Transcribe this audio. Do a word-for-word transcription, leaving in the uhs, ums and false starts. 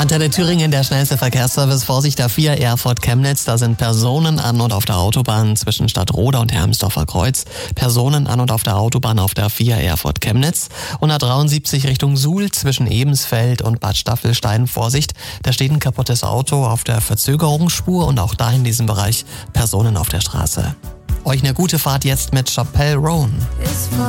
Antenne Thüringen, der schnellste Verkehrsservice. Vorsicht, der vier Erfurt Chemnitz. Da sind Personen an und auf der Autobahn zwischen Stadtroda und Hermsdorfer Kreuz. Personen an und auf der Autobahn auf der vier Erfurt Chemnitz. Und A dreiundsiebzig Richtung Suhl zwischen Ebensfeld und Bad Staffelstein. Vorsicht, da steht ein kaputtes Auto auf der Verzögerungsspur und auch da in diesem Bereich Personen auf der Straße. Euch eine gute Fahrt jetzt mit Chappelle Roan.